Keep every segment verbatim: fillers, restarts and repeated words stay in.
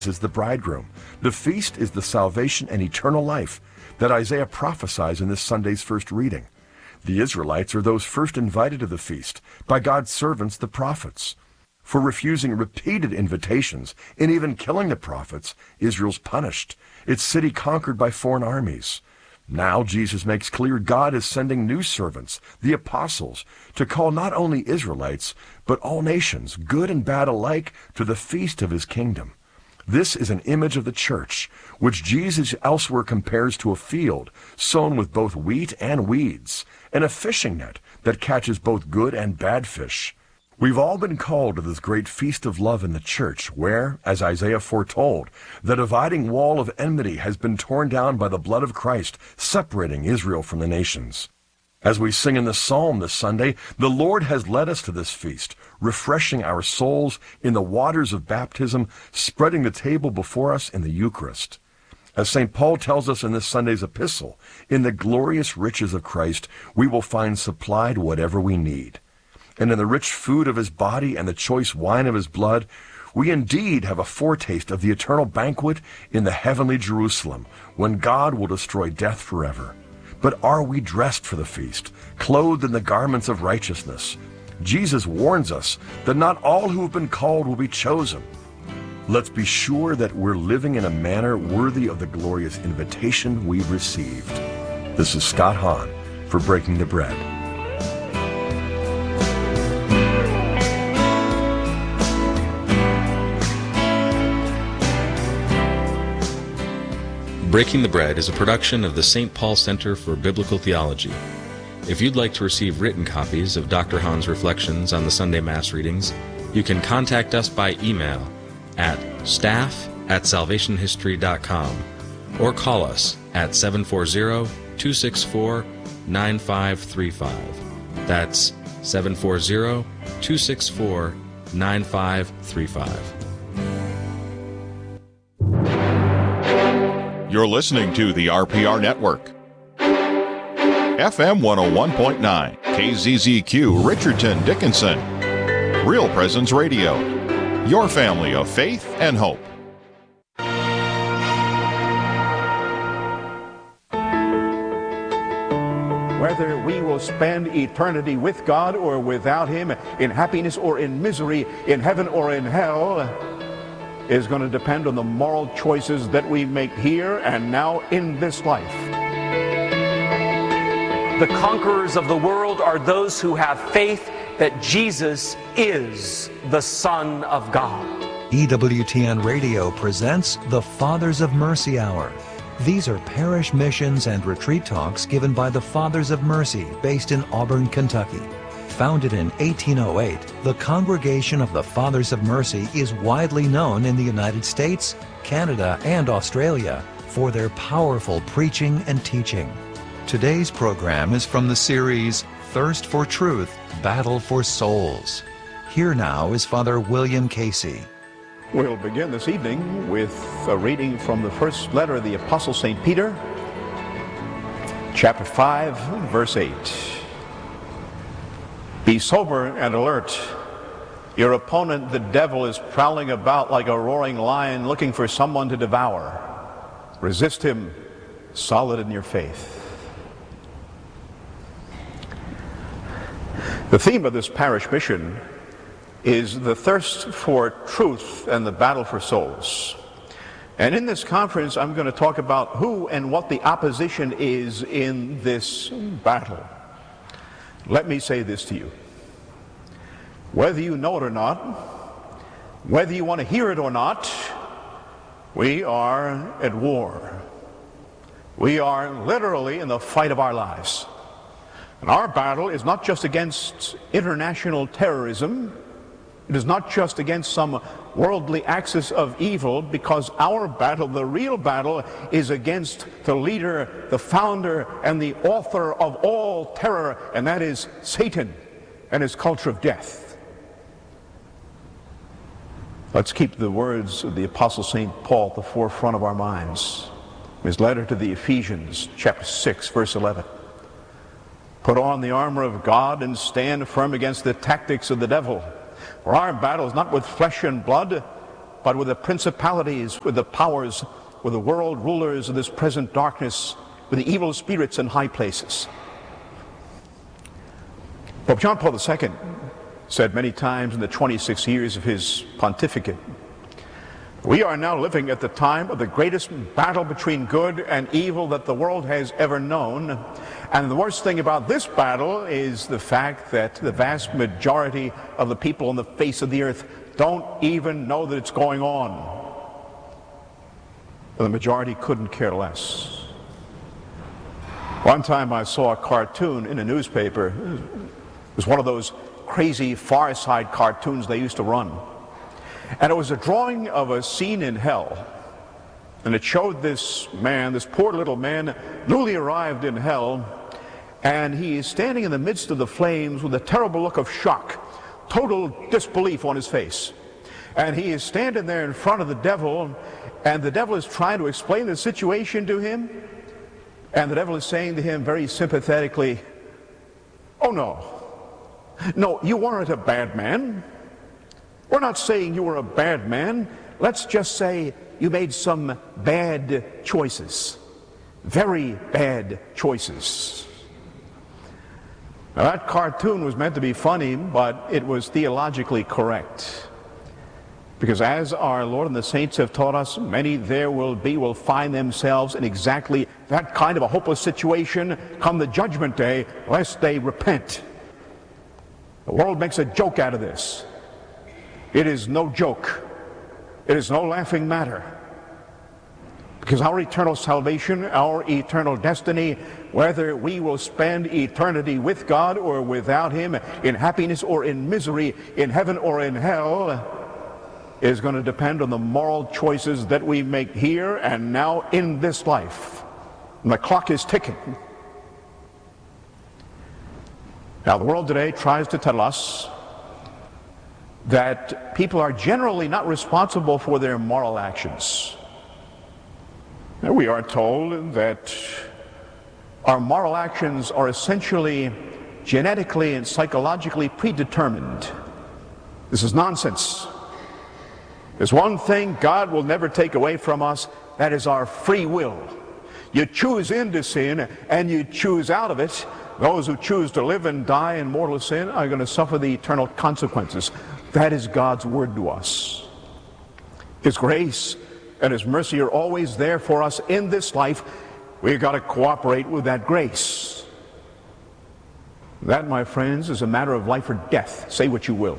is the bridegroom. The feast is the salvation and eternal life that Isaiah prophesies in this Sunday's first reading. The Israelites are those first invited to the feast by God's servants, the prophets. For refusing repeated invitations and even killing the prophets, Israel's punished, its city conquered by foreign armies. Now Jesus makes clear God is sending new servants, the apostles, to call not only Israelites, but all nations, good and bad alike, to the feast of his kingdom. This is an image of the church, which Jesus elsewhere compares to a field sown with both wheat and weeds, and a fishing net that catches both good and bad fish. We've all been called to this great feast of love in the church, where, as Isaiah foretold, the dividing wall of enmity has been torn down by the blood of Christ, separating Israel from the nations. As we sing in the psalm this Sunday, the Lord has led us to this feast, refreshing our souls in the waters of baptism, spreading the table before us in the Eucharist. As Saint Paul tells us in this Sunday's epistle, in the glorious riches of Christ, we will find supplied whatever we need. And in the rich food of his body and the choice wine of his blood, we indeed have a foretaste of the eternal banquet in the heavenly Jerusalem, when God will destroy death forever. But are we dressed for the feast, clothed in the garments of righteousness? Jesus warns us that not all who have been called will be chosen. Let's be sure that we're living in a manner worthy of the glorious invitation we've received. This is Scott Hahn for Breaking the Bread. Breaking the Bread is a production of the Saint Paul Center for Biblical Theology. If you'd like to receive written copies of Doctor Hahn's reflections on the Sunday Mass readings, you can contact us by email at staff at salvation history dot com or call us at seven four zero, two six four, nine five three five. That's seven four zero, two six four, nine five three five. You're listening to the R P R Network. F M one oh one point nine, K Z Z Q, Richardson, Dickinson. Real Presence Radio. Your family of faith and hope. Whether we will spend eternity with God or without Him, in happiness or in misery, in heaven or in hell, is going to depend on the moral choices that we make here and now in this life. The conquerors of the world are those who have faith that Jesus is the Son of God. E W T N Radio presents the Fathers of Mercy Hour. These are parish missions and retreat talks given by the Fathers of Mercy based in Auburn, Kentucky. Founded in eighteen oh eight, the Congregation of the Fathers of Mercy is widely known in the United States, Canada, and Australia for their powerful preaching and teaching. Today's program is from the series Thirst for Truth, Battle for Souls. Here now is Father William Casey. We'll begin this evening with a reading from the first letter of the Apostle Saint Peter, chapter five, verse eight. Be sober and alert. Your opponent, the devil, is prowling about like a roaring lion looking for someone to devour. Resist him, solid in your faith. The theme of this parish mission is the thirst for truth and the battle for souls. And in this conference, I'm going to talk about who and what the opposition is in this battle. Let me say this to you. Whether you know it or not, whether you want to hear it or not, we are at war. We are literally in the fight of our lives. And our battle is not just against international terrorism. It is not just against some worldly axis of evil, because our battle, the real battle, is against the leader, the founder, and the author of all terror, and that is Satan and his culture of death. Let's keep the words of the Apostle Saint Paul at the forefront of our minds. His letter to the Ephesians, chapter six, verse eleven. Put on the armor of God and stand firm against the tactics of the devil. For our battle is not with flesh and blood, but with the principalities, with the powers, with the world rulers of this present darkness, with the evil spirits in high places. Pope John Paul the Second said many times in the twenty-six years of his pontificate, we are now living at the time of the greatest battle between good and evil that the world has ever known. And the worst thing about this battle is the fact that the vast majority of the people on the face of the earth don't even know that it's going on. The majority couldn't care less. One time I saw a cartoon in a newspaper. It was one of those crazy Far Side cartoons they used to run. And it was a drawing of a scene in hell. And it showed this man, this poor little man, newly arrived in hell, and he is standing in the midst of the flames with a terrible look of shock, total disbelief on his face. And he is standing there in front of the devil, and the devil is trying to explain the situation to him. And the devil is saying to him very sympathetically, oh no, no, you weren't a bad man. We're not saying you were a bad man. Let's just say you made some bad choices. Very bad choices. Now that cartoon was meant to be funny, but it was theologically correct. Because as our Lord and the saints have taught us, many there will be will find themselves in exactly that kind of a hopeless situation come the judgment day, lest they repent. The world makes a joke out of this. It is no joke. It is no laughing matter. Because our eternal salvation, our eternal destiny, whether we will spend eternity with God or without Him, in happiness or in misery, in heaven or in hell, is going to depend on the moral choices that we make here and now in this life. And the clock is ticking. Now, the world today tries to tell us that people are generally not responsible for their moral actions. Now, we are told that our moral actions are essentially genetically and psychologically predetermined. This is nonsense. There's one thing God will never take away from us, that is our free will. You choose into sin and you choose out of it. Those who choose to live and die in mortal sin are going to suffer the eternal consequences. That is God's word to us. His grace and His mercy are always there for us in this life. We've got to cooperate with that grace. That, my friends, is a matter of life or death. Say what you will.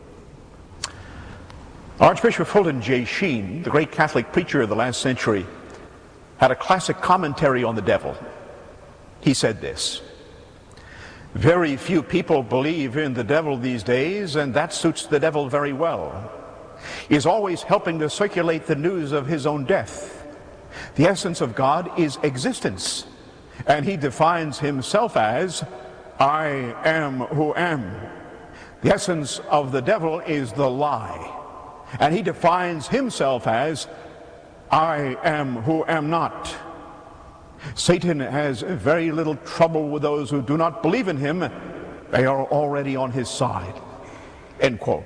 Archbishop Fulton J. Sheen, the great Catholic preacher of the last century, had a classic commentary on the devil. He said this: very few people believe in the devil these days, and that suits the devil very well. He is always helping to circulate the news of his own death. The essence of God is existence, and He defines Himself as, I am who am. The essence of the devil is the lie, and he defines himself as, I am who am not. Satan has very little trouble with those who do not believe in him. They are already on his side. End quote.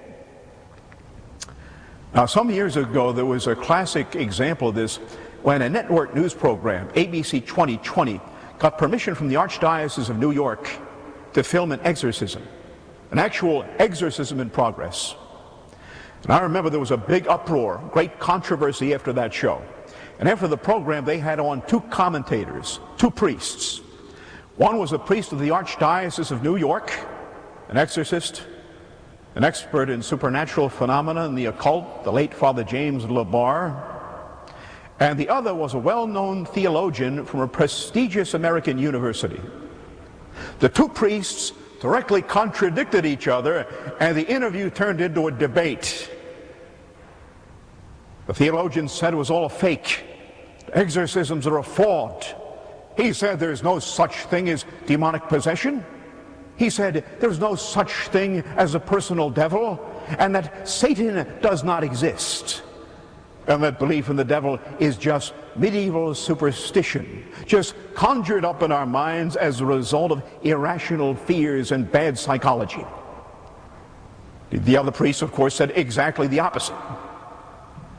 Now, some years ago, there was a classic example of this when a network news program, A B C twenty twenty, got permission from the Archdiocese of New York to film an exorcism, an actual exorcism in progress. And I remember there was a big uproar, great controversy after that show. And after the program, they had on two commentators, two priests. One was a priest of the Archdiocese of New York, an exorcist, an expert in supernatural phenomena and the occult, the late Father James LeBar. And the other was a well-known theologian from a prestigious American university. The two priests directly contradicted each other, and the interview turned into a debate. The theologian said it was all a fake. Exorcisms are a fraud. He said there's no such thing as demonic possession. He said there's no such thing as a personal devil, and that Satan does not exist. And that belief in the devil is just medieval superstition, just conjured up in our minds as a result of irrational fears and bad psychology. The other priest, of course, said exactly the opposite.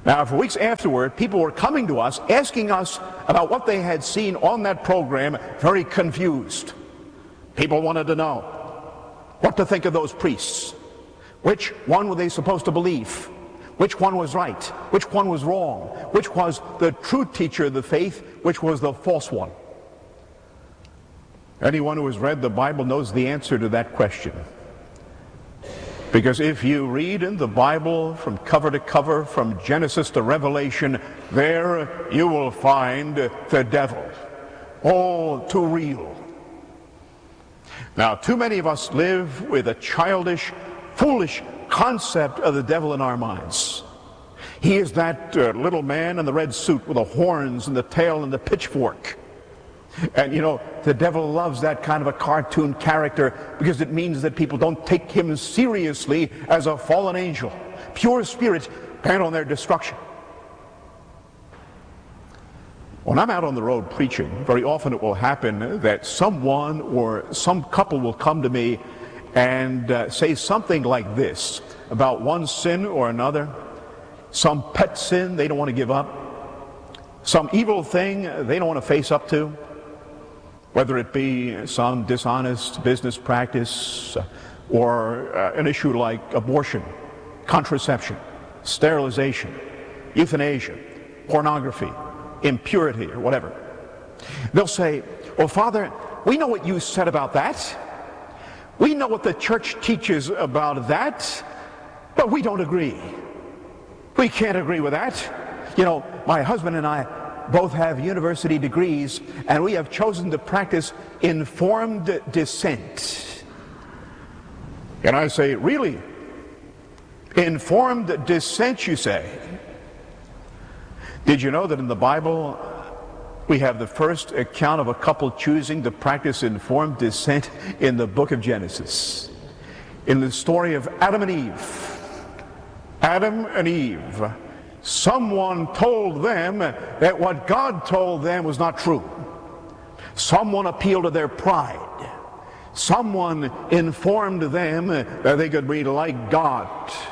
Now, for weeks afterward, people were coming to us, asking us about what they had seen on that program, very confused. People wanted to know what to think of those priests. Which one were they supposed to believe? Which one was right? Which one was wrong? Which was the true teacher of the faith? Which was the false one? Anyone who has read the Bible knows the answer to that question. Because if you read in the Bible from cover to cover, from Genesis to Revelation, there you will find the devil, all too real. Now, too many of us live with a childish, foolish concept of the devil in our minds. He is that uh, little man in the red suit with the horns and the tail and the pitchfork. And you know, the devil loves that kind of a cartoon character because it means that people don't take him seriously as a fallen angel, pure spirit bent on their destruction. When I'm out on the road preaching, very often it will happen that someone or some couple will come to me and uh, say something like this about one sin or another, some pet sin they don't want to give up, some evil thing they don't want to face up to, whether it be some dishonest business practice or uh, an issue like abortion, contraception, sterilization, euthanasia, pornography, impurity, or whatever. They'll say, "Well, Father, we know what you said about that. We know what the church teaches about that, but we don't agree. We can't agree with that. You know, my husband and I both have university degrees, and we have chosen to practice informed dissent." And I say, "Really? Informed dissent, you say? Did you know that in the Bible we have the first account of a couple choosing to practice informed dissent in the book of Genesis? In the story of Adam and Eve. Adam and Eve. Someone told them that what God told them was not true. Someone appealed to their pride. Someone informed them that they could be like God.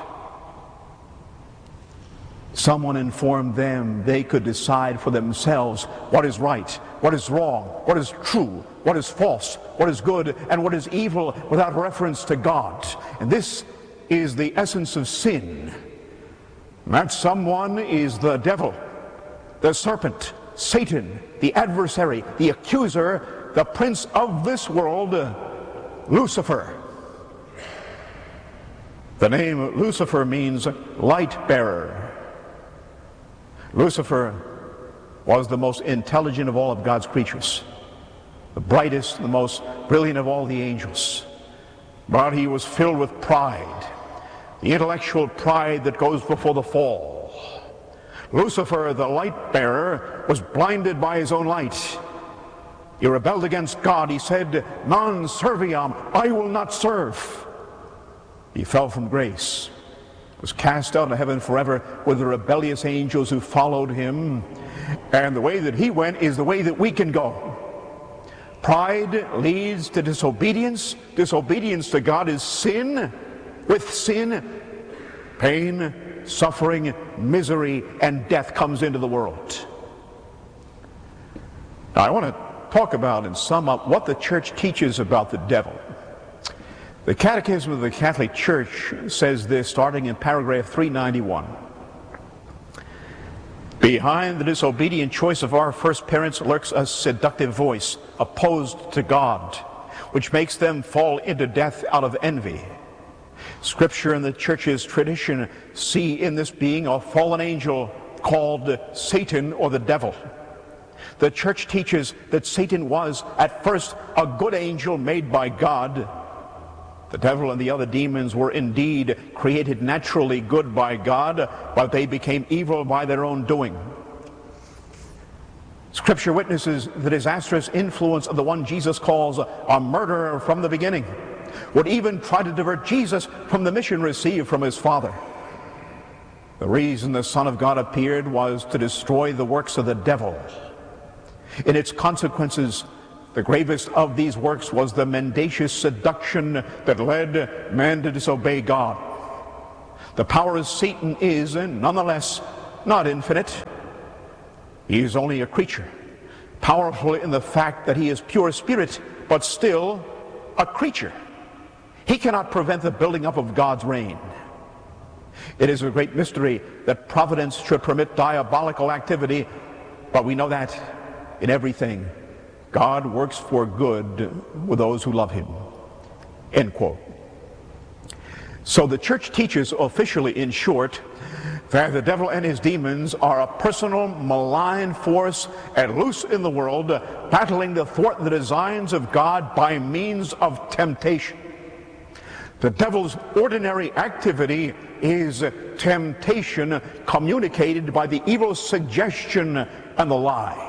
Someone informed them they could decide for themselves what is right, what is wrong, what is true, what is false, what is good, and what is evil without reference to God. And this is the essence of sin. That someone is the devil, the serpent, Satan, the adversary, the accuser, the prince of this world, Lucifer. The name Lucifer means light bearer. Lucifer was the most intelligent of all of God's creatures, the brightest, the most brilliant of all the angels. But he was filled with pride, the intellectual pride that goes before the fall. Lucifer, the light bearer, was blinded by his own light. He rebelled against God. He said, "Non serviam, I will not serve." He fell from grace, was cast out of heaven forever with the rebellious angels who followed him. And the way that he went is the way that we can go. Pride leads to disobedience. Disobedience to God is sin. With sin, pain, suffering, misery, and death comes into the world. Now, I want to talk about and sum up what the church teaches about the devil. The Catechism of the Catholic Church says this, starting in paragraph three ninety-one. Behind the disobedient choice of our first parents lurks a seductive voice opposed to God, which makes them fall into death out of envy. Scripture and the Church's tradition see in this being a fallen angel called Satan or the devil. The Church teaches that Satan was at first a good angel made by God. The devil and the other demons were indeed created naturally good by God, but they became evil by their own doing. Scripture witnesses the disastrous influence of the one Jesus calls a murderer from the beginning, would even try to divert Jesus from the mission received from his Father. The reason the Son of God appeared was to destroy the works of the devil. In its consequences, the gravest of these works was the mendacious seduction that led man to disobey God. The power of Satan is, nonetheless, not infinite. He is only a creature, powerful in the fact that he is pure spirit, but still a creature. He cannot prevent the building up of God's reign. It is a great mystery that providence should permit diabolical activity, but we know that in everything God works for good with those who love him. End quote. So the church teaches officially, in short, that the devil and his demons are a personal, malign force at loose in the world, battling to thwart the designs of God by means of temptation. The devil's ordinary activity is temptation communicated by the evil suggestion and the lie.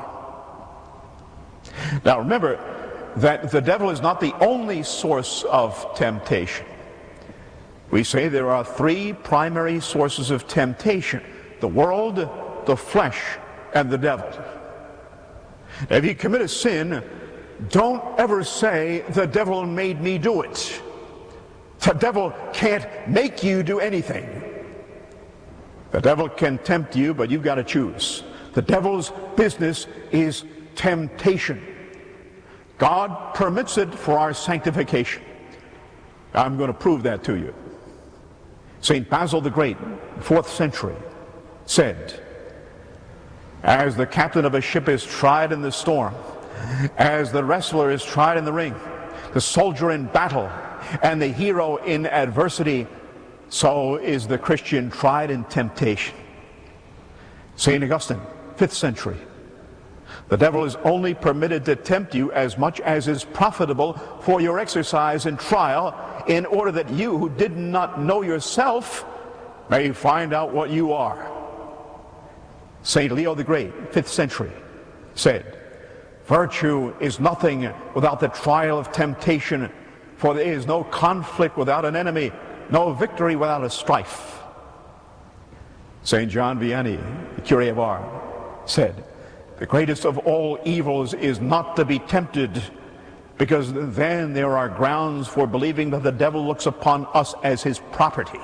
Now remember that the devil is not the only source of temptation. We say there are three primary sources of temptation: the world, the flesh, and the devil. If you commit a sin, don't ever say, "The devil made me do it." The devil can't make you do anything. The devil can tempt you, but you've got to choose. The devil's business is temptation. God permits it for our sanctification. I'm going to prove that to you. Saint Basil the Great, fourth century, said, "As the captain of a ship is tried in the storm, as the wrestler is tried in the ring, the soldier in battle, and the hero in adversity, so is the Christian tried in temptation." Saint Augustine, fifth century, "The devil is only permitted to tempt you as much as is profitable for your exercise and trial, in order that you, who did not know yourself, may find out what you are." Saint Leo the Great, fifth century, said, "Virtue is nothing without the trial of temptation, for there is no conflict without an enemy, no victory without a strife." Saint John Vianney, the Curé of Ars, said, "The greatest of all evils is not to be tempted, because then there are grounds for believing that the devil looks upon us as his property."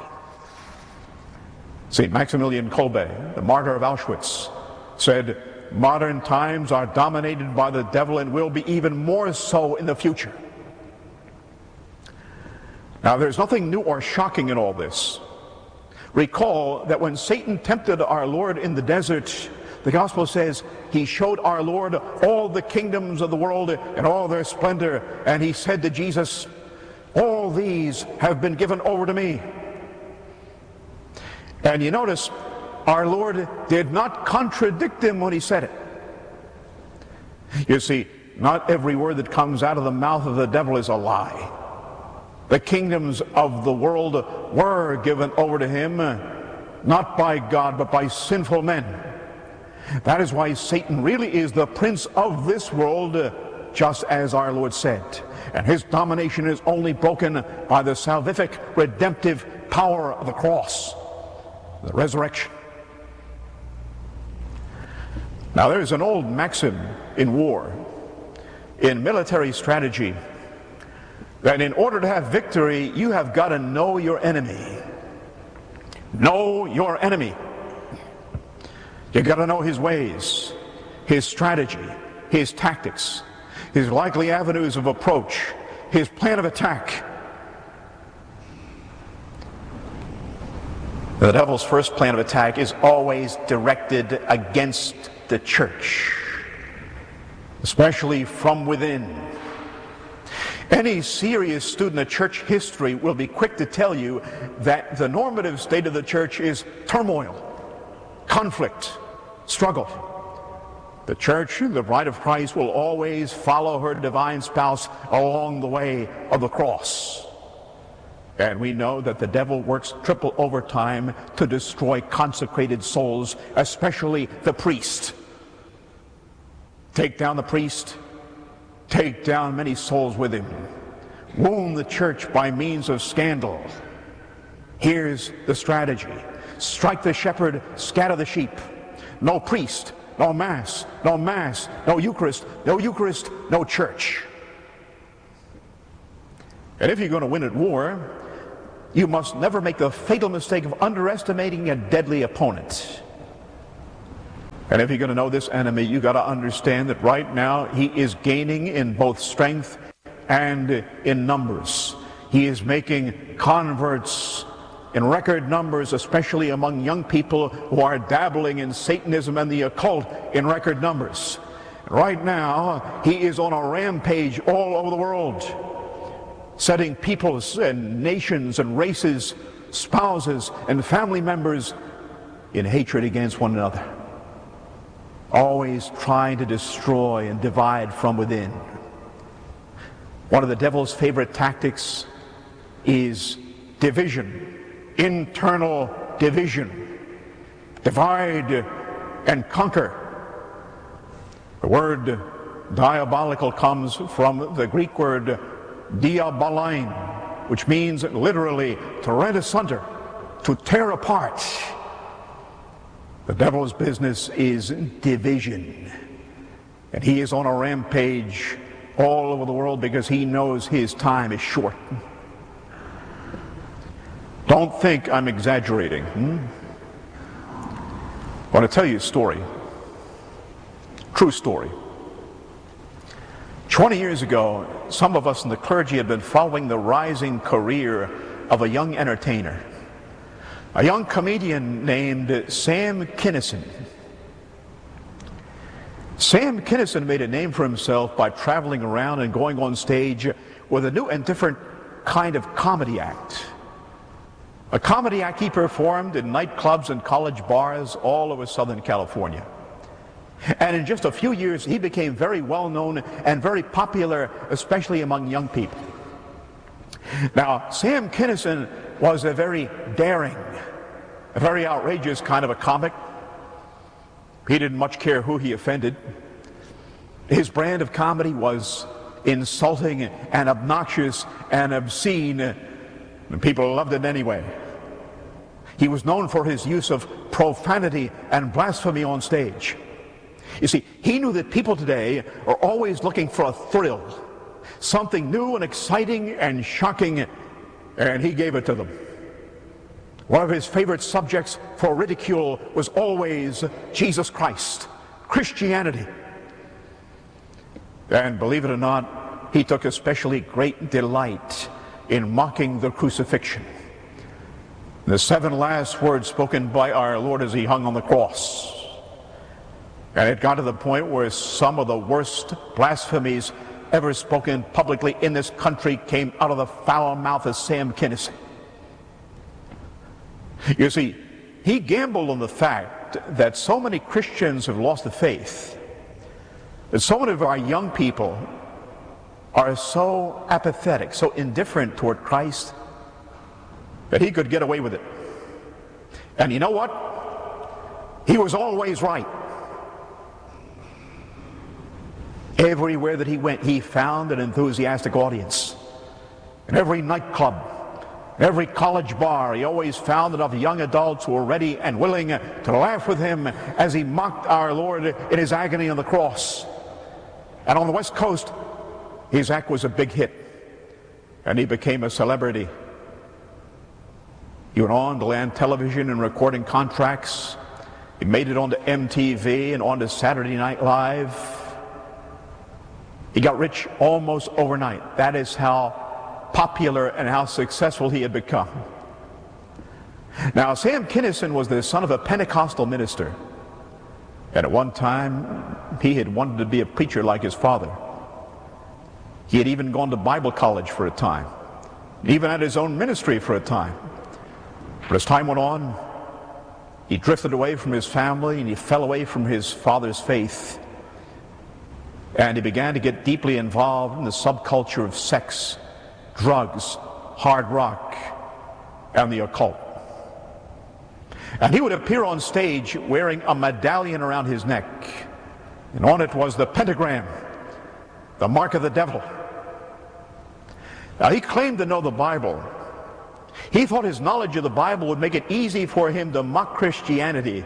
Saint Maximilian Kolbe, the martyr of Auschwitz, said, "Modern times are dominated by the devil and will be even more so in the future." Now, there's nothing new or shocking in all this. Recall that when Satan tempted our Lord in the desert, the gospel says he showed our Lord all the kingdoms of the world and all their splendor, and he said to Jesus, "All these have been given over to me." And you notice our Lord did not contradict him when he said it. You see, not every word that comes out of the mouth of the devil is a lie. The kingdoms of the world were given over to him, not by God, but by sinful men. That is why Satan really is the prince of this world, just as our Lord said. And his domination is only broken by the salvific, redemptive power of the cross, the resurrection. Now, there's an old maxim in war, in military strategy, that in order to have victory, you have got to know your enemy. Know your enemy. You've got to know his ways, his strategy, his tactics, his likely avenues of approach, his plan of attack. The devil's first plan of attack is always directed against the church, especially from within. Any serious student of church history will be quick to tell you that the normative state of the church is turmoil, conflict, struggle. The church, the bride of Christ, will always follow her divine spouse along the way of the cross. And we know that the devil works triple overtime to destroy consecrated souls, especially the priest. Take down the priest, take down many souls with him. Wound the church by means of scandal. Here's the strategy. Strike the shepherd, scatter the sheep. No priest, no mass, no mass, no Eucharist, no Eucharist, no church. And if you're going to win at war, you must never make the fatal mistake of underestimating a deadly opponent. And if you're going to know this enemy, you got to understand that right now he is gaining in both strength and in numbers. He is making converts in record numbers, especially among young people who are dabbling in Satanism and the occult in record numbers. Right now, he is on a rampage all over the world, setting peoples and nations and races, spouses and family members in hatred against one another, always trying to destroy and divide from within. One of the devil's favorite tactics is division, internal division. Divide and conquer. The word diabolical comes from the Greek word diabolein, which means literally to rend asunder, to tear apart. The devil's business is division. And he is on a rampage all over the world because he knows his time is short. Don't think I'm exaggerating. Hmm? I want to tell you a story. True story. twenty years ago, some of us in the clergy had been following the rising career of a young entertainer, a young comedian named Sam Kinison. Sam Kinison made a name for himself by traveling around and going on stage with a new and different kind of comedy act. A comedy act he performed in nightclubs and college bars all over Southern California. And in just a few years, he became very well known and very popular, especially among young people. Now, Sam Kinison was a very daring, a very outrageous kind of a comic. He didn't much care who he offended. His brand of comedy was insulting and obnoxious and obscene, and people loved it anyway. He was known for his use of profanity and blasphemy on stage. You see, he knew that people today are always looking for a thrill, something new and exciting and shocking, and he gave it to them. One of his favorite subjects for ridicule was always Jesus Christ, Christianity. And believe it or not, he took especially great delight in mocking the crucifixion. The seven last words spoken by our Lord as he hung on the cross. And it got to the point where some of the worst blasphemies ever spoken publicly in this country came out of the foul mouth of Sam Kinison. You see, he gambled on the fact that so many Christians have lost the faith, that so many of our young people are so apathetic, so indifferent toward Christ, that he could get away with it. And you know what? He was always right. Everywhere that he went, he found an enthusiastic audience. In every nightclub, every college bar, he always found enough young adults who were ready and willing to laugh with him as he mocked our Lord in his agony on the cross. And on the West Coast, his act was a big hit, and he became a celebrity. He went on to land television and recording contracts. He made it onto M T V and onto Saturday Night Live. He got rich almost overnight. That is how popular and how successful he had become. Now, Sam Kinison was the son of a Pentecostal minister. And at one time, he had wanted to be a preacher like his father. He had even gone to Bible college for a time, even had his own ministry for a time. But as time went on, he drifted away from his family and he fell away from his father's faith. And he began to get deeply involved in the subculture of sex, drugs, hard rock, and the occult. And he would appear on stage wearing a medallion around his neck. And on it was the pentagram, the mark of the devil. Now, he claimed to know the Bible. He thought his knowledge of the Bible would make it easy for him to mock Christianity.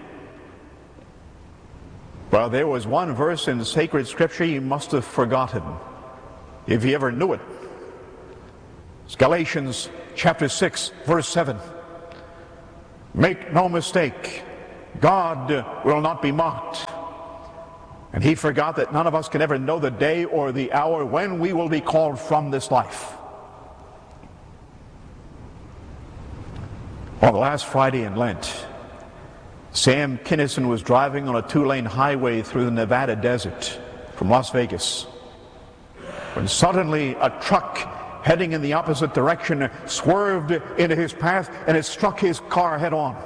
Well, there was one verse in the sacred scripture he must have forgotten, if he ever knew it. It's Galatians chapter six, verse seven. Make no mistake, God will not be mocked. And he forgot that none of us can ever know the day or the hour when we will be called from this life. On the last Friday in Lent, Sam Kinison was driving on a two-lane highway through the Nevada desert from Las Vegas, when suddenly a truck heading in the opposite direction swerved into his path and it struck his car head on.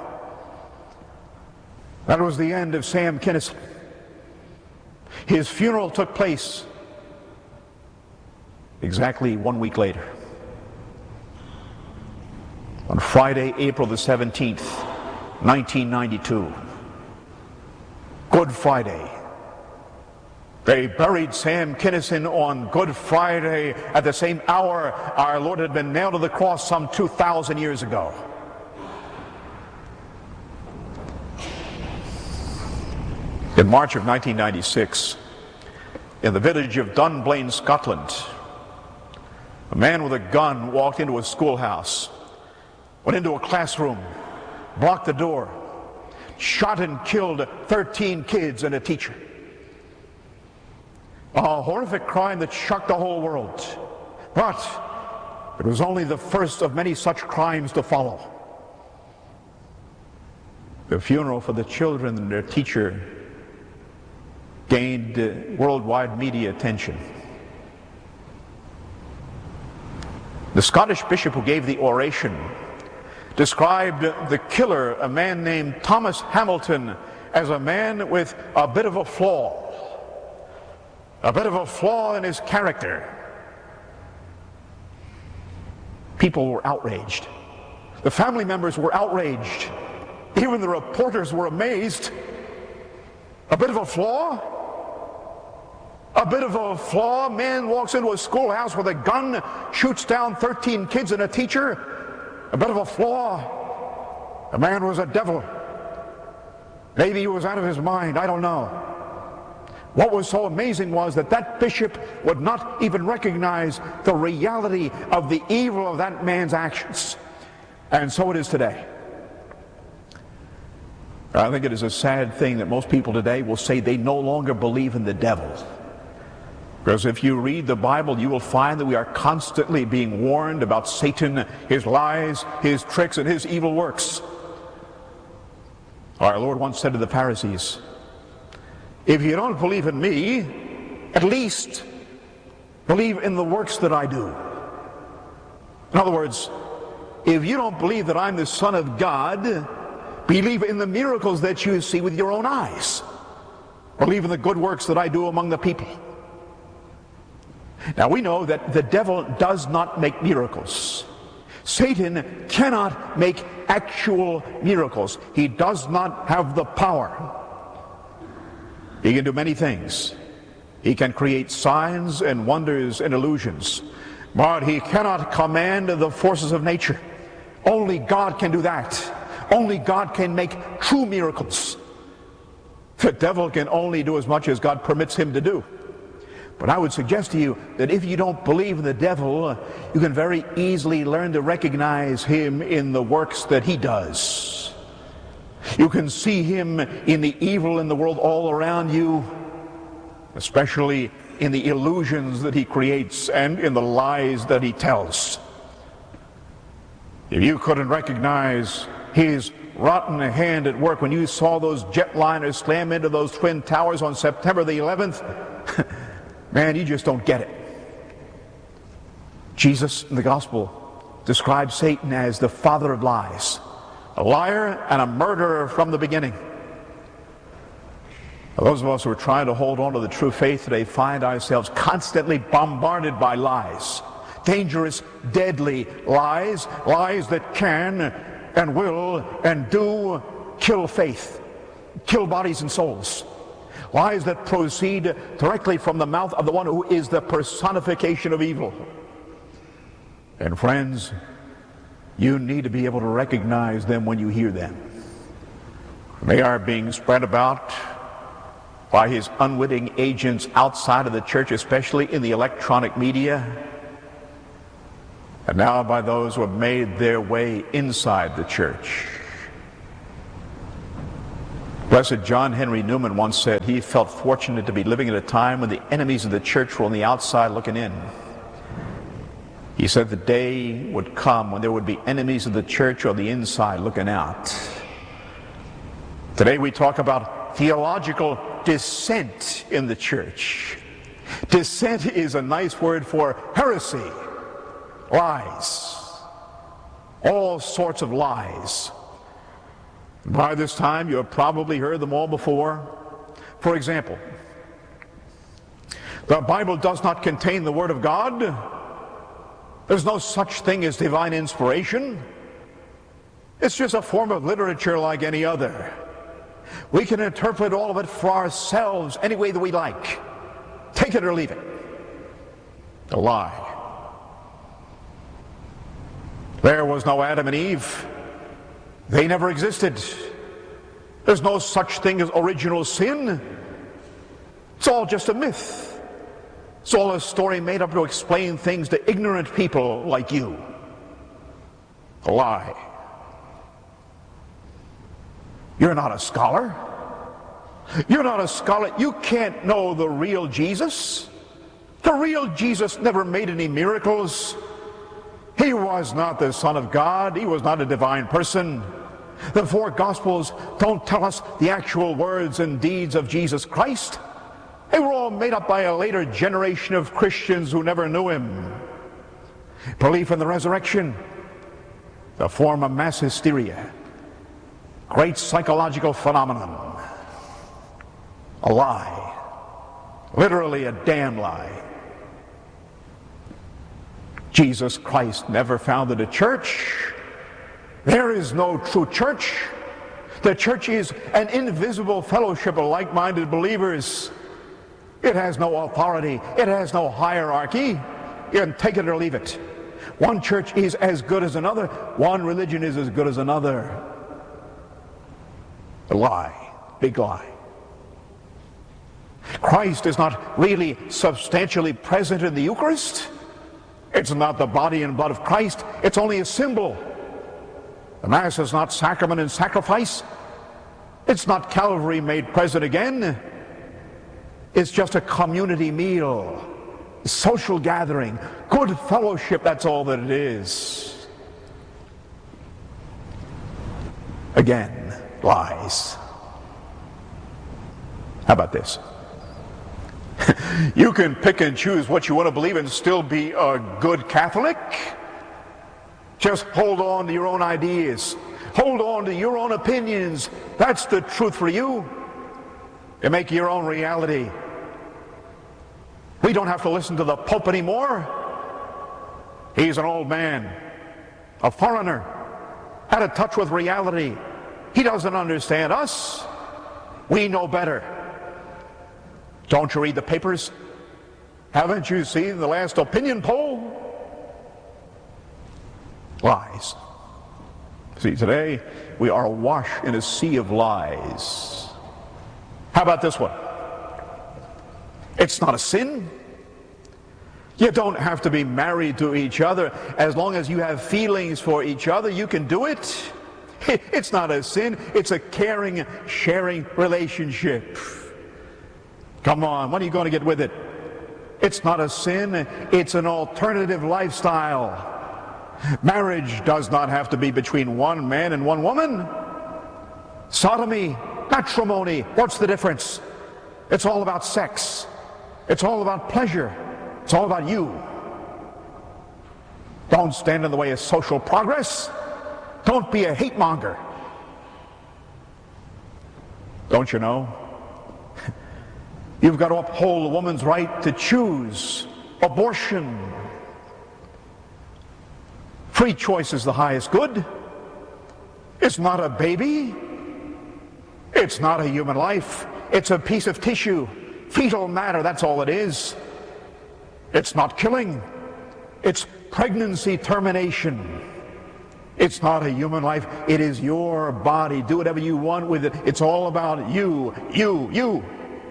That was the end of Sam Kinison. His funeral took place exactly one week later, on Friday, April the seventeenth, nineteen ninety-two. Good Friday. They buried Sam Kinison on Good Friday at the same hour our Lord had been nailed to the cross some two thousand years ago. In March of nineteen ninety-six, in the village of Dunblane, Scotland, a man with a gun walked into a schoolhouse, went into a classroom, blocked the door, shot and killed thirteen kids and a teacher. A horrific crime that shocked the whole world. But it was only the first of many such crimes to follow. The funeral for the children and their teacher gained uh, worldwide media attention. The Scottish bishop who gave the oration described the killer, a man named Thomas Hamilton, as a man with a bit of a flaw, a bit of a flaw in his character. People were outraged. The family members were outraged. Even the reporters were amazed. A bit of a flaw? A bit of a flaw? Man walks into a schoolhouse with a gun, shoots down thirteen kids and a teacher. A bit of a flaw? The man was a devil. Maybe he was out of his mind, I don't know. What was so amazing was that that bishop would not even recognize the reality of the evil of that man's actions. And so it is today. I think it is a sad thing that most people today will say they no longer believe in the devil. Because if you read the Bible, you will find that we are constantly being warned about Satan, his lies, his tricks, and his evil works. Our Lord once said to the Pharisees, if you don't believe in me, at least believe in the works that I do. In other words, if you don't believe that I'm the Son of God, believe in the miracles that you see with your own eyes. Believe in the good works that I do among the people. Now we know that the devil does not make miracles. Satan cannot make actual miracles. He does not have the power. He can do many things. He can create signs and wonders and illusions. But he cannot command the forces of nature. Only God can do that. Only God can make true miracles. The devil can only do as much as God permits him to do. But I would suggest to you that if you don't believe in the devil, you can very easily learn to recognize him in the works that he does. You can see him in the evil in the world all around you, especially in the illusions that he creates and in the lies that he tells. If you couldn't recognize his rotten hand at work when you saw those jetliners slam into those twin towers on September the eleventh, man, you just don't get it. Jesus in the gospel describes Satan as the father of lies, a liar and a murderer from the beginning. Now, those of us who are trying to hold on to the true faith today find ourselves constantly bombarded by lies, dangerous, deadly lies, lies that can and will and do kill faith, kill bodies and souls. Lies that proceed directly from the mouth of the one who is the personification of evil. And friends, you need to be able to recognize them when you hear them. They are being spread about by his unwitting agents outside of the church, especially in the electronic media, and now by those who have made their way inside the church. Blessed John Henry Newman once said he felt fortunate to be living at a time when the enemies of the church were on the outside looking in. He said the day would come when there would be enemies of the church on the inside looking out. Today we talk about theological dissent in the church. Dissent is a nice word for heresy, lies, all sorts of lies. By this time, you have probably heard them all before. For example, the Bible does not contain the Word of God. There's no such thing as divine inspiration. It's just a form of literature like any other. We can interpret all of it for ourselves any way that we like. Take it or leave it. A lie. There was no Adam and Eve. They never existed. There's no such thing as original sin. It's all just a myth. It's all a story made up to explain things to ignorant people like you. A lie. You're not a scholar. You're not a scholar. You can't know the real Jesus. The real Jesus never made any miracles. He was not the Son of God. He was not a divine person. The four Gospels don't tell us the actual words and deeds of Jesus Christ. They were all made up by a later generation of Christians who never knew him. Belief in the resurrection, the form of mass hysteria, great psychological phenomenon. A lie. Literally a damn lie. Jesus Christ never founded a church. There is no true church. The church is an invisible fellowship of like-minded believers. It has no authority. It has no hierarchy. You can take it or leave it. One church is as good as another. One religion is as good as another. A lie. Big lie. Christ is not really substantially present in the Eucharist. It's not the body and blood of Christ. It's only a symbol. The Mass is not sacrament and sacrifice. It's not Calvary made present again. It's just a community meal, social gathering, good fellowship, that's all that it is. Again, lies. How about this? You can pick and choose what you want to believe and still be a good Catholic. Just hold on to your own ideas. Hold on to your own opinions. That's the truth for you. You make your own reality. We don't have to listen to the Pope anymore. He's an old man, a foreigner, out of touch with reality. He doesn't understand us. We know better. Don't you read the papers? Haven't you seen the last opinion poll? Lies. See, today we are awash in a sea of lies. How about this one? It's not a sin. You don't have to be married to each other. As long as you have feelings for each other, you can do it. It's not a sin. It's a caring, sharing relationship. Come on, when are you going to get with it? It's not a sin. It's an alternative lifestyle. Marriage does not have to be between one man and one woman. Sodomy, matrimony, what's the difference? It's all about sex. It's all about pleasure. It's all about you. Don't stand in the way of social progress. Don't be a hate monger. Don't you know? You've got to uphold a woman's right to choose. Abortion. Free choice is the highest good. It's not a baby. It's not a human life. It's a piece of tissue. Fetal matter, that's all it is. It's not killing. It's pregnancy termination. It's not a human life. It is your body. Do whatever you want with it. It's all about you, you, you.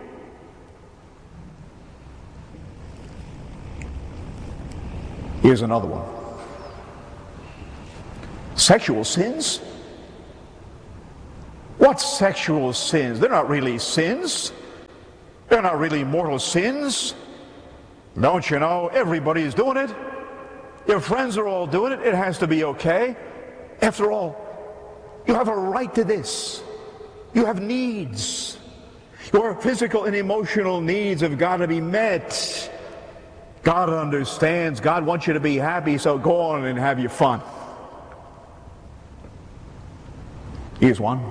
Here's another one. Sexual sins? What What sexual sins? They're not really sins. They're not really mortal sins. Don't you know, everybody's doing it. Your friends are all doing it. It has to be okay. After all, you have a right to this. You have needs. Your physical and emotional needs have got to be met. God understands. God wants you to be happy, so go on and have your fun. Here's one.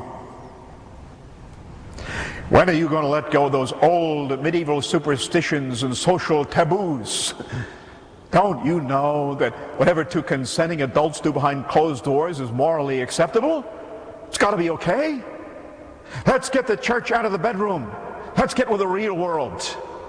When are you going to let go of those old medieval superstitions and social taboos? Don't you know that whatever two consenting adults do behind closed doors is morally acceptable? It's got to be okay. Let's get the church out of the bedroom. Let's get with the real world.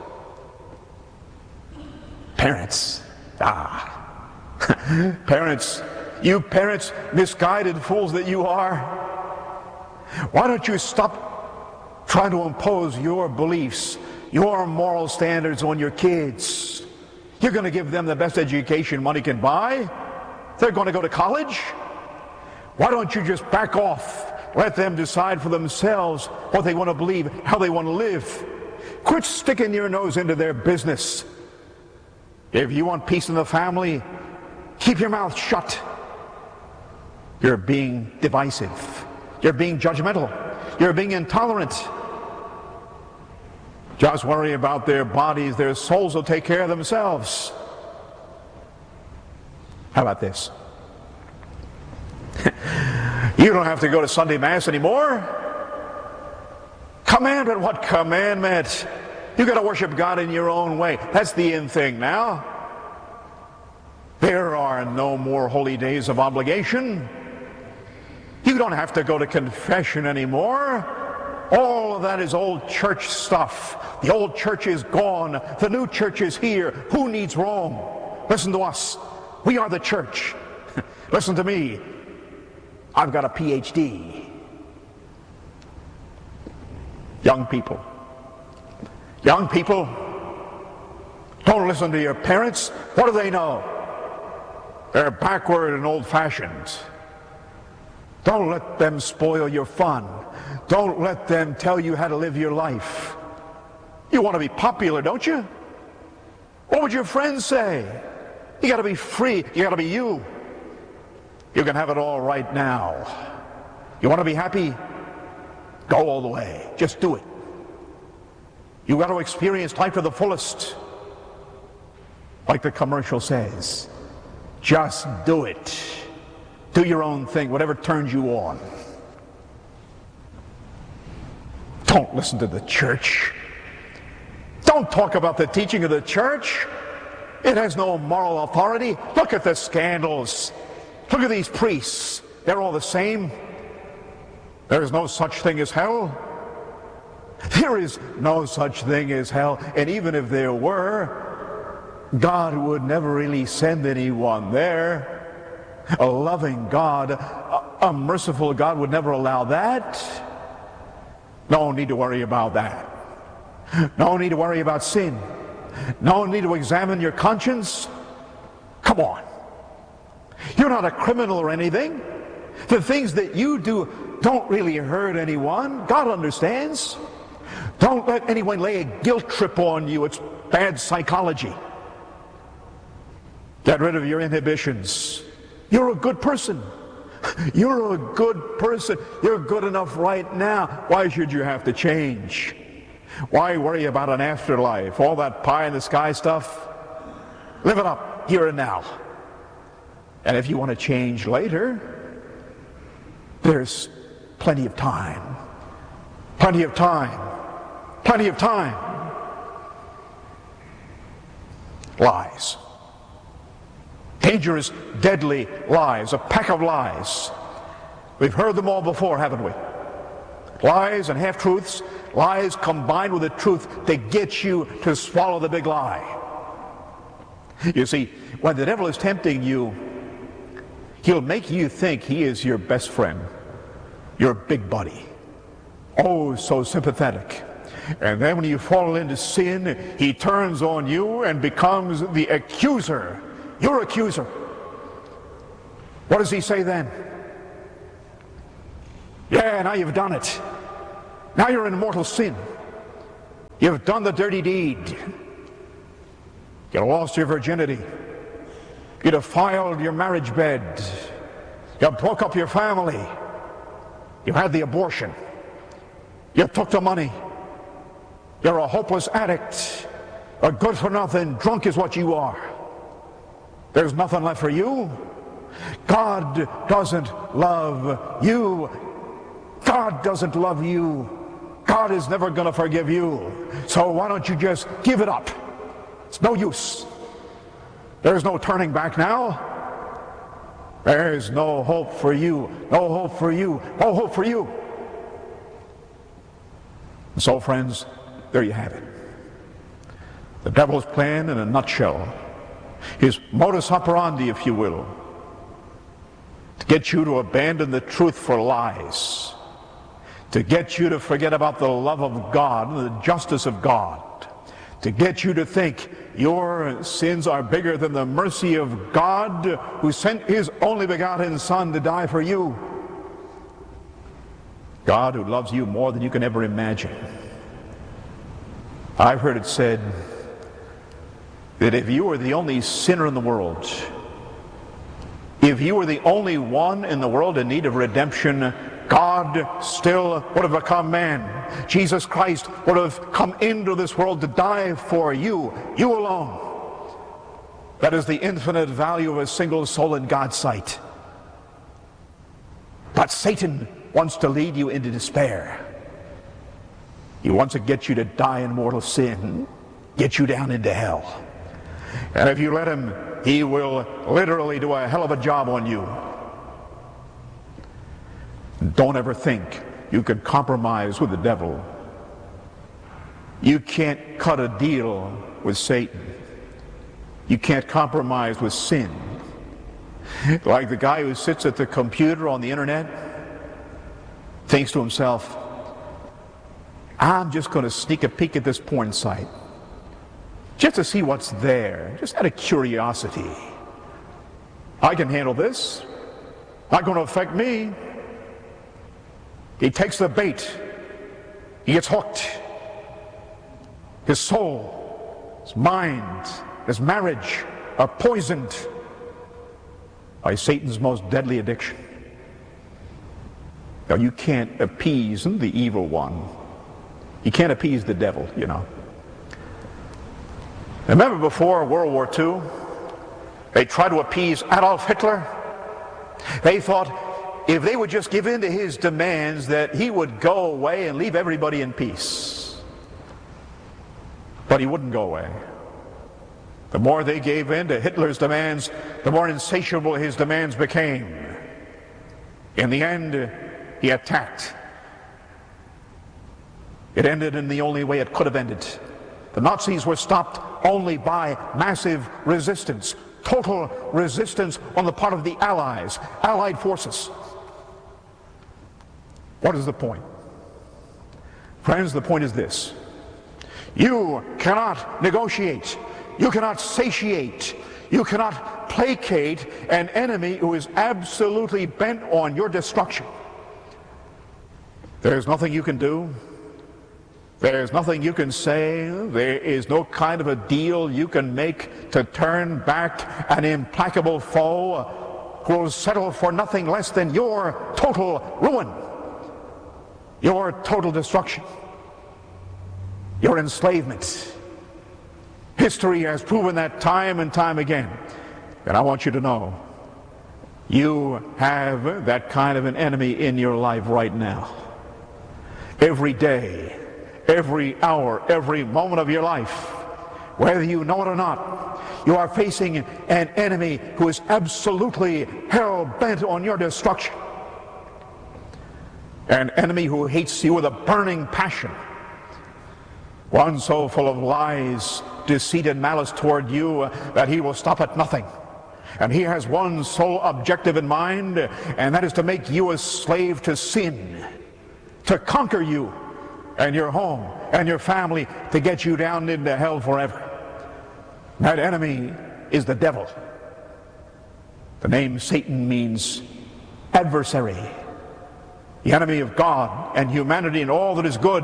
Parents. Ah. Parents. You parents, misguided fools that you are. Why don't you stop trying to impose your beliefs, your moral standards on your kids? You're going to give them the best education money can buy. They're going to go to college. Why don't you just back off? Let them decide for themselves what they want to believe, how they want to live. Quit sticking your nose into their business. If you want peace in the family, keep your mouth shut. You're being divisive. You're being judgmental. You're being intolerant. Just worry about their bodies. Their souls will take care of themselves. How about this? You don't have to go to Sunday Mass anymore. Commandment? What commandment? You got to worship God in your own way. That's the in thing now. There are no more holy days of obligation. You don't have to go to confession anymore. All of that is old church stuff. The old church is gone. The new church is here. Who needs Rome? Listen to us. We are the church. Listen to me. I've got a P H D. Young people. Young people, don't listen to your parents. What do they know? They're backward and old-fashioned. Don't let them spoil your fun. Don't let them tell you how to live your life. You want to be popular, don't you? What would your friends say? You got to be free. You got to be you. You can have it all right now. You want to be happy? Go all the way. Just do it. You got to experience life to the fullest. Like the commercial says. Just do it. Do your own thing, whatever turns you on. Don't listen to the church. Don't talk about the teaching of the church. It has no moral authority. Look at the scandals. Look at these priests. They're all the same. There is no such thing as hell. There is no such thing as hell. And even if there were, God would never really send anyone there. A loving God, a, a merciful God would never allow that. No need to worry about that. No need to worry about sin. No need to examine your conscience. Come on. You're not a criminal or anything. The things that you do don't really hurt anyone. God understands. Don't let anyone lay a guilt trip on you. It's bad psychology. Get rid of your inhibitions. You're a good person. You're a good person. You're good enough right now. Why should you have to change? Why worry about an afterlife? All that pie in the sky stuff? Live it up here and now. And if you want to change later, there's plenty of time. Plenty of time. Plenty of time. Lies. Dangerous, deadly lies. A pack of lies. We've heard them all before, haven't we? Lies and half-truths. Lies combined with the truth to get you to swallow the big lie. You see, when the devil is tempting you, he'll make you think he is your best friend, your big buddy. Oh, so sympathetic. And then when you fall into sin, he turns on you and becomes the accuser. Your accuser. What does he say then? Yeah, now you've done it. Now you're in mortal sin. You've done the dirty deed. You lost your virginity. You defiled your marriage bed. You broke up your family. You had the abortion. You took the money. You're a hopeless addict. A good-for-nothing drunk is what you are. There's nothing left for you. God doesn't love you. God doesn't love you. God is never going to forgive you. So why don't you just give it up? It's no use. There's no turning back now. There's no hope for you. No hope for you. No hope for you. And so, friends, there you have it. The devil's plan in a nutshell. His modus operandi, if you will, to get you to abandon the truth for lies, to get you to forget about the love of God and the justice of God, to get you to think your sins are bigger than the mercy of God who sent his only begotten Son to die for you. God who loves you more than you can ever imagine. I've heard it said that if you were the only sinner in the world, if you were the only one in the world in need of redemption, God still would have become man. Jesus Christ would have come into this world to die for you, you alone. That is the infinite value of a single soul in God's sight. But Satan wants to lead you into despair. He wants to get you to die in mortal sin, get you down into hell. And if you let him, he will literally do a hell of a job on you. Don't ever think you can compromise with the devil. You can't cut a deal with Satan. You can't compromise with sin. Like the guy who sits at the computer on the internet, thinks to himself, I'm just going to sneak a peek at this porn site, just to see what's there, just out of curiosity. I can handle this. Not going to affect me. He takes the bait. He gets hooked. His soul, his mind, his marriage are poisoned by Satan's most deadly addiction. Now, you can't appease the evil one. You can't appease the devil, you know. Remember before World War Two, they tried to appease Adolf Hitler? They thought if they would just give in to his demands that he would go away and leave everybody in peace. But he wouldn't go away. The more they gave in to Hitler's demands, the more insatiable his demands became. In the end, he attacked. It ended in the only way it could have ended. The Nazis were stopped only by massive resistance, total resistance on the part of the Allies, Allied forces. What is the point? Friends, the point is this. You cannot negotiate. You cannot satiate. You cannot placate an enemy who is absolutely bent on your destruction. There is nothing you can do. There's nothing you can say. There is no kind of a deal you can make to turn back an implacable foe who will settle for nothing less than your total ruin, your total destruction, your enslavement. History has proven that time and time again. And I want you to know, you have that kind of an enemy in your life right now. Every day, every hour, every moment of your life, whether you know it or not, you are facing an enemy who is absolutely hell-bent on your destruction. An enemy who hates you with a burning passion. One so full of lies, deceit, and malice toward you that he will stop at nothing. And he has one sole objective in mind, and that is to make you a slave to sin, to conquer you and your home and your family, to get you down into hell forever. That enemy is the devil. The name Satan means adversary. the enemy of God and humanity and all that is good.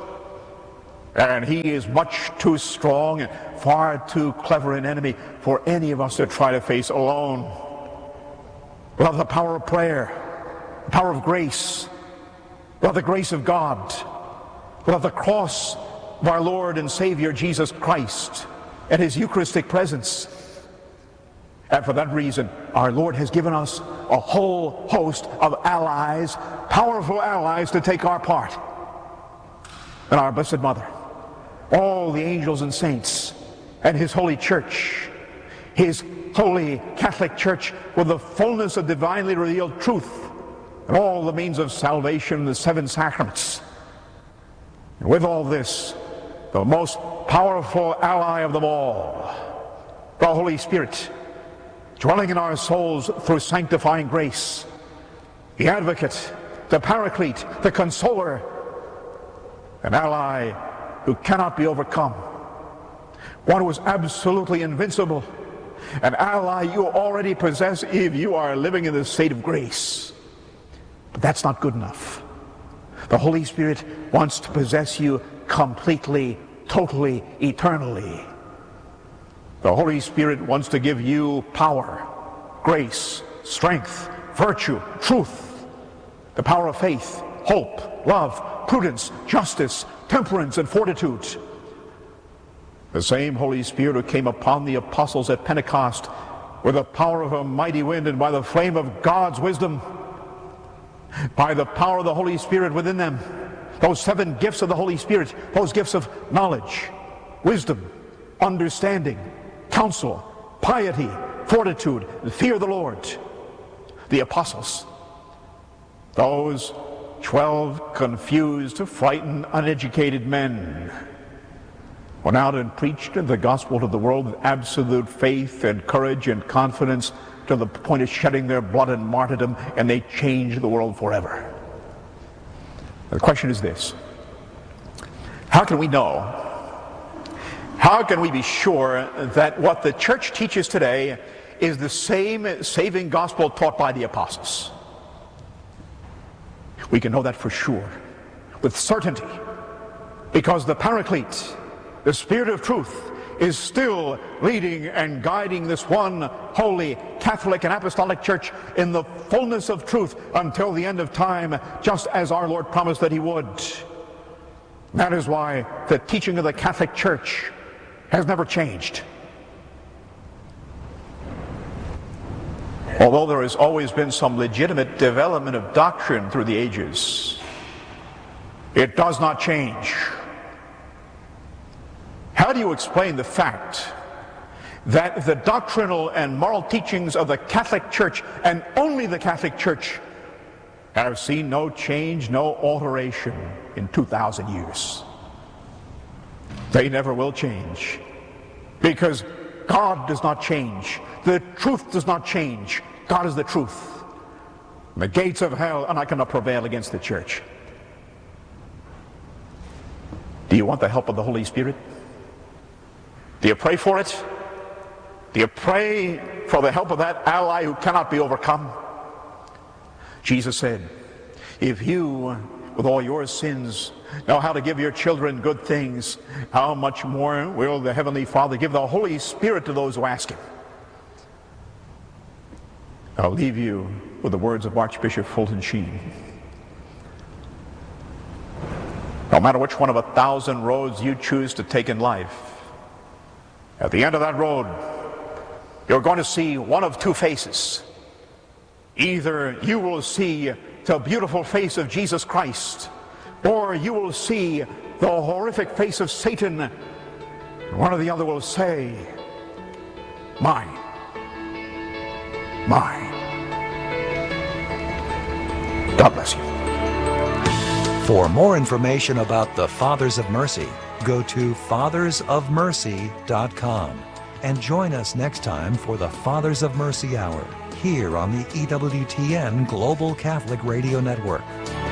And he is much too strong and far too clever an enemy for any of us to try to face alone. Without the power of prayer, the power of grace, without the grace of God, without the cross of our Lord and Savior Jesus Christ and his Eucharistic presence. And for that reason, our Lord has given us a whole host of allies, powerful allies to take our part. And our Blessed Mother, all the angels and saints, and his holy church, his holy Catholic Church with the fullness of divinely revealed truth and all the means of salvation, the seven sacraments. And with all this, the most powerful ally of them all, the Holy Spirit, dwelling in our souls through sanctifying grace, the advocate, the paraclete, the consoler, an ally who cannot be overcome, one who is absolutely invincible, an ally you already possess if you are living in the state of grace. But that's not good enough. The Holy Spirit wants to possess you completely, totally, eternally. The Holy Spirit wants to give you power, grace, strength, virtue, truth, the power of faith, hope, love, prudence, justice, temperance, and fortitude. The same Holy Spirit who came upon the apostles at Pentecost with the power of a mighty wind and by the flame of God's wisdom, by the power of the Holy Spirit within them, those seven gifts of the Holy Spirit, those gifts of knowledge, wisdom, understanding, counsel, piety, fortitude, and fear of the Lord. The apostles, those twelve confused, frightened, uneducated men, went out and preached the gospel to the world with absolute faith and courage and confidence to the point of shedding their blood and martyrdom, and they changed the world forever. The question is this: how can we know, how can we be sure that what the church teaches today is the same saving gospel taught by the apostles? We can know that for sure, with certainty, because the Paraclete, the Spirit of truth, is still leading and guiding this one holy Catholic and Apostolic Church in the fullness of truth until the end of time, just as our Lord promised that he would. That is why the teaching of the Catholic Church has never changed. Although there has always been some legitimate development of doctrine through the ages, it does not change. How do you explain the fact that the doctrinal and moral teachings of the Catholic Church, and only the Catholic Church, have seen no change, no alteration in two thousand years? They never will change, because God does not change. The truth does not change. God is the truth. The gates of hell are not going to prevail against the church. Do you want the help of the Holy Spirit? Do you pray for it? Do you pray for the help of that ally who cannot be overcome? Jesus said, if you, with all your sins, know how to give your children good things, how much more will the Heavenly Father give the Holy Spirit to those who ask him? I'll leave you with the words of Archbishop Fulton Sheen. No matter which one of a thousand roads you choose to take in life, at the end of that road, you're going to see one of two faces. Either you will see the beautiful face of Jesus Christ, or you will see the horrific face of Satan. One or the other will say, mine, mine. God bless you. For more information about the Fathers of Mercy, go to fathers of mercy dot com and join us next time for the Fathers of Mercy Hour here on the E W T N Global Catholic Radio Network.